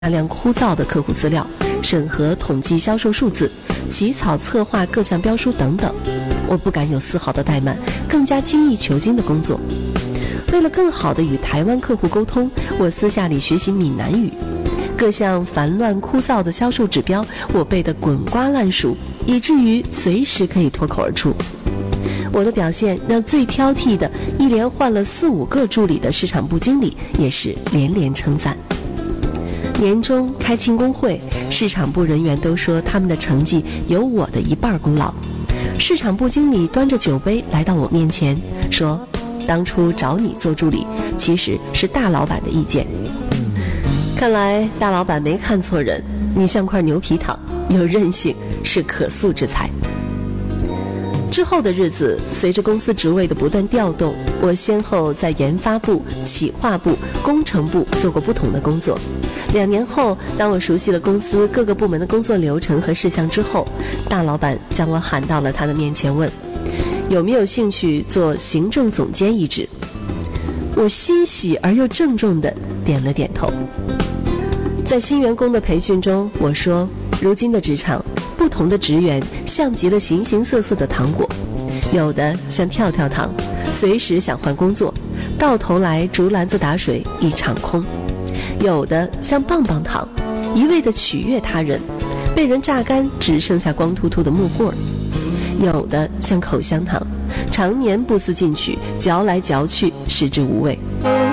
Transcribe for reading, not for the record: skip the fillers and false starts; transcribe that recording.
大量枯燥的客户资料，审核统计销售数字，起草策划各项标书等等。我不敢有丝毫的怠慢，更加精益求精的工作。为了更好地与台湾客户沟通，我私下里学习闽南语。各项烦乱枯燥的销售指标，我背得滚瓜烂熟，以至于随时可以脱口而出。我的表现让最挑剔的一连换了4、5个助理的市场部经理也是连连称赞。年终开庆功会，市场部人员都说他们的成绩有我的1半功劳。市场部经理端着酒杯来到我面前，说：“当初找你做助理，其实是大老板的意见。”看来大老板没看错人，你像块牛皮糖，有韧性，是可塑之才。之后的日子，随着公司职位的不断调动，我先后在研发部、企划部、工程部做过不同的工作。2年后，当我熟悉了公司各个部门的工作流程和事项之后，大老板将我喊到了他的面前，问有没有兴趣做行政总监一职。我欣喜而又郑重地点了点头。在新员工的培训中，我说，如今的职场，不同的职员像极了形形色色的糖果，有的像跳跳糖，随时想换工作，到头来竹篮子打水一场空；有的像棒棒糖，一味地取悦他人，被人榨干只剩下光秃秃的木棍儿；有的像口香糖，常年不思进取，嚼来嚼去食之无味。